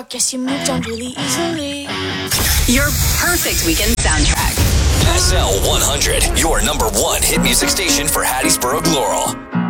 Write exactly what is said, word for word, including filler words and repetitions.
York, guess you moved on really easily. Your perfect weekend soundtrack. S L one hundred, your number one hit music station for Hattiesburg, Laurel.